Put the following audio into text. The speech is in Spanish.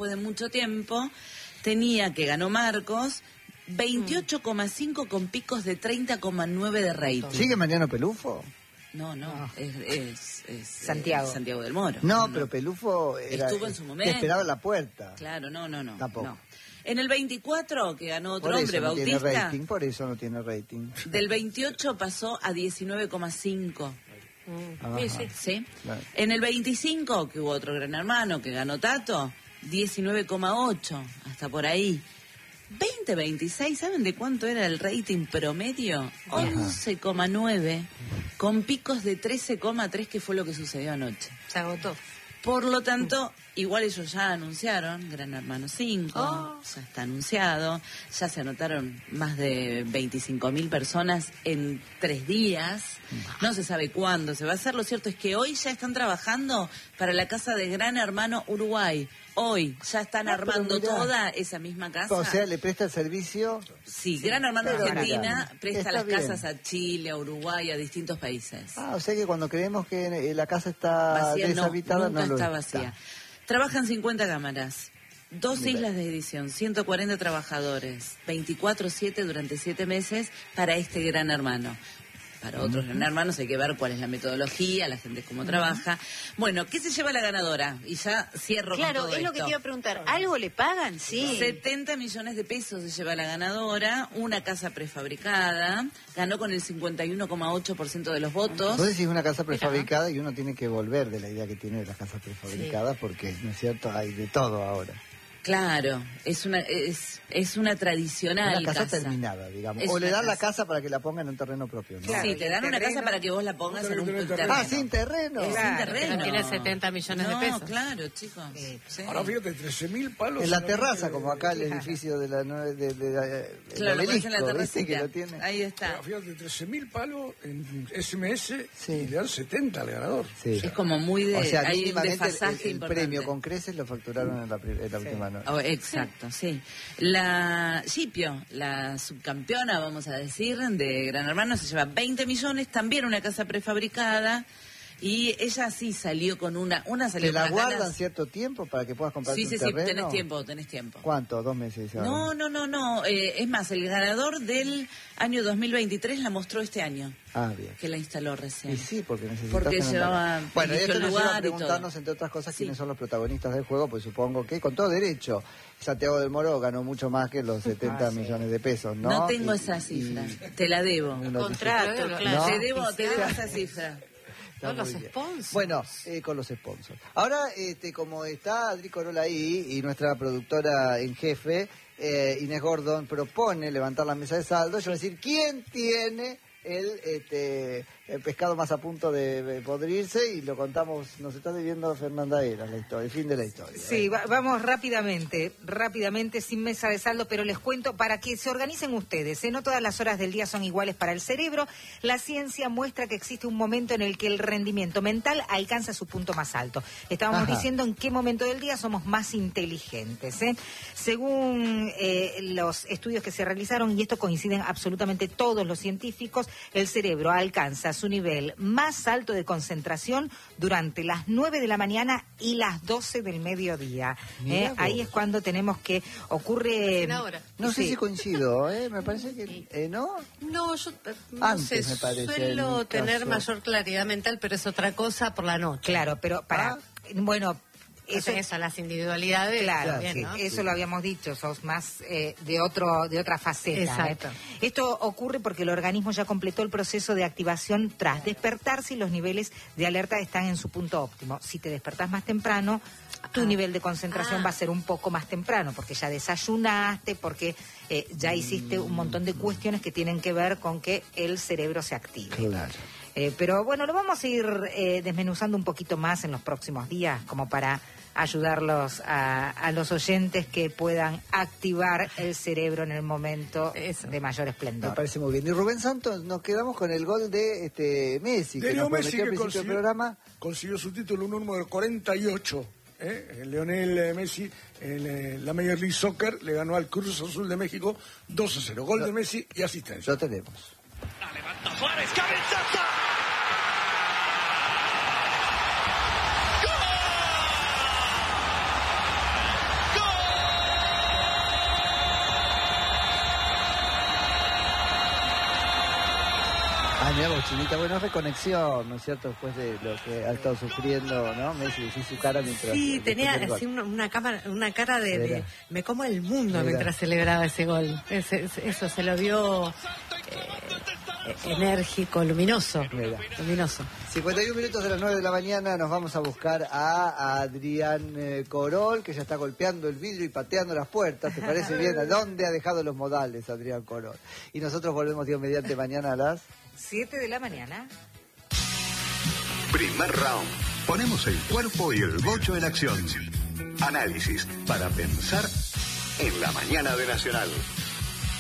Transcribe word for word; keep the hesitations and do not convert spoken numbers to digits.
después de mucho tiempo, tenía, que ganó Marcos, veintiocho coma cinco con picos de treinta coma nueve de rating. ¿Sigue Mariano Pelufo? No, no, no. Es, es, es Santiago. Eh, Santiago del Moro. No, no pero no. Pelufo era, estuvo en su momento. Te esperaba en la puerta. Claro, no, no, no. Tampoco. No. En el veinticuatro, que ganó otro por hombre, eso no Bautista, tiene rating, por eso no tiene rating. del veintiocho pasó a diecinueve coma cinco. Ajá. Sí, sí. ¿Sí? Claro. En el veinticinco, que hubo otro Gran Hermano, que ganó Tato, diecinueve coma ocho, hasta por ahí. veinte veintiséis, ¿saben de cuánto era el rating promedio? once coma nueve, con picos de trece coma tres, que fue lo que sucedió anoche. Se agotó. Por lo tanto, igual ellos ya anunciaron Gran Hermano cinco, Oh. ya está anunciado, ya se anotaron más de veinticinco mil personas en tres días, no se sabe cuándo se va a hacer. Lo cierto es que hoy ya están trabajando para la casa de Gran Hermano Uruguay. Hoy ya están Ah, pero armando mirá. toda esa misma casa. O sea, le presta el servicio. Sí, Gran Hermano pero Argentina mirá, presta está las bien. casas a Chile, a Uruguay, a distintos países. Ah, o sea que cuando creemos que eh, la casa está Vacía no, deshabitada, nunca no lo está vacía. Trabajan cincuenta cámaras, dos Mira. islas de edición, ciento cuarenta trabajadores, veinticuatro siete durante siete meses para este Gran Hermano. Para otros Gran Hermanos hay que ver cuál es la metodología, la gente cómo trabaja. Bueno, ¿qué se lleva la ganadora? Y ya cierro Claro, con todo es lo que esto. te iba a preguntar. ¿Algo le pagan? Sí. setenta millones de pesos se lleva la ganadora, una casa prefabricada, ganó con el cincuenta y uno coma ocho por ciento de los votos. Vos decís una casa prefabricada y uno tiene que volver de la idea que tiene de las casas prefabricadas, porque, ¿no es cierto?, hay de todo ahora. Claro, es una es, es una tradicional Una casa, terminada, digamos. Es O le una dan la casa. casa para que la pongan en un terreno propio, ¿no? Claro, Sí, y te el dan una terreno- casa para que vos la pongas No, en un pero no tiene terreno. Ah, sin terreno. Es sin Claro, terreno. pero tiene setenta millones de No, pesos. claro, chicos. Eh, Sí. Ahora fíjate, trece mil palos. En la solamente terraza, de- como acá el Claro. edificio de la... De, de, de, de- Claro, lo el pones en la obelisco, ¿viste? Que terracita. lo tiene. Ahí está. Ahora, fíjate, trece mil palos en S M S Sí. y le dan setenta al ganador. Sí. Es como muy de... O sea, hay un mínimamente el, desfasaje el importante. premio con creces lo facturaron en la, pri- en la última noche. Oh, exacto, sí. La Scipio, la subcampeona, vamos a decir, de Gran Hermano, se lleva veinte millones, también una casa prefabricada, y ella sí salió con una... Una salió ¿Te la con las guardan ganas- cierto tiempo para que puedas comprar Sí, un sí, sí, terreno? tenés tiempo, tenés tiempo. ¿Cuánto? ¿Dos meses? ya? No, no, no, no. Eh, es más, el ganador del año dos mil veintitrés la mostró este año, Ah, bien. que la instaló recién. Y sí, porque necesitas Porque tener llevaba- una- Bueno, eligió esto el nos lleva a lugar y preguntarnos, todo. entre otras cosas, Sí. quiénes son los protagonistas del juego, pues supongo que, con todo derecho, Santiago del Moro ganó mucho más que los setenta Ah, sí. millones de pesos, ¿no? No tengo Y- esa y- cifra, te la debo. Una Contrato, Claro, claro. Te debo, te debo Oficial. esa cifra. Está Con los muy bien. sponsors. Bueno, eh, con los sponsors. Ahora, este, como está Adri Corolla ahí y nuestra productora en jefe, eh, Inés Gordon, propone levantar la mesa de saldo, yo voy a decir, ¿quién tiene el, este, el pescado más a punto de, de podrirse? Y lo contamos, nos está debiendo Fernanda Eras, la historia, el fin de la historia. Sí, ¿eh? va- vamos rápidamente, rápidamente, sin mesa de saldo, pero les cuento para que se organicen ustedes. ¿eh? No todas las horas del día son iguales para el cerebro. La ciencia muestra que existe un momento en el que el rendimiento mental alcanza su punto más alto. Estábamos Ajá. diciendo en qué momento del día somos más inteligentes. ¿eh? Según eh, los estudios que se realizaron, y esto coinciden absolutamente todos los científicos, el cerebro alcanza su nivel más alto de concentración durante las nueve de la mañana y las doce del mediodía. Mirá ¿eh? vos. Ahí es cuando tenemos que ocurre... Recién ahora. No sé Sí. si coincido, ¿eh? Me parece que... eh, ¿No? No, yo eh, no Antes, sé, me parece, en suelo mi tener caso. mayor claridad mental, pero es otra cosa por la noche. Claro, pero para... Ah. Bueno... Eso, eso, las individualidades. Claro, también, sí, ¿no? eso lo habíamos dicho, sos más eh, de otro de otra faceta. Exacto. ¿eh? Esto ocurre porque el organismo ya completó el proceso de activación tras despertarse y los niveles de alerta están en su punto óptimo. Si te despertás más temprano, tu Ah. nivel de concentración Ah. va a ser un poco más temprano, porque ya desayunaste, porque eh, ya hiciste un montón de cuestiones que tienen que ver con que el cerebro se active. Claro. Eh, pero bueno, lo vamos a ir eh, desmenuzando un poquito más en los próximos días, como para ayudarlos a, a los oyentes que puedan activar el cerebro en el momento Eso. de mayor Me esplendor. parece muy bien. Y Rubén Santos, nos quedamos con el gol de este Messi, que De Leo nos Messi, prometió al que principio del consiguió, programa. consiguió su título un número cuarenta y ocho. ¿eh? Lionel eh, Messi en eh, la Major League Soccer le ganó al Cruz Azul de México dos a cero. Gol de Messi y asistencia. Lo tenemos. La levanta Suárez, cabezazo. ¡Gol! Mira vos, Chinita, bueno, reconexión, ¿no es cierto? Después de lo que ha estado sufriendo, ¿no? Messi, sí, su cara mientras... Sí, después tenía del gol. así una, una, cámara, una cara de, de Era. me como el mundo Era. mientras celebraba ese gol. Ese- ese- eso, se lo vio eh, eh, enérgico, luminoso. Mira. Luminoso. cincuenta y un minutos de las nueve de la mañana nos vamos a buscar a Adrián eh, Corol, que ya está golpeando el vidrio y pateando las puertas. ¿Te parece bien? ¿A dónde ha dejado los modales Adrián Corol? Y nosotros volvemos, Dios mediante, mañana a las... siete de la mañana. Primer round. Ponemos el cuerpo y el bocho en acción. Análisis para pensar en la mañana de Nacional.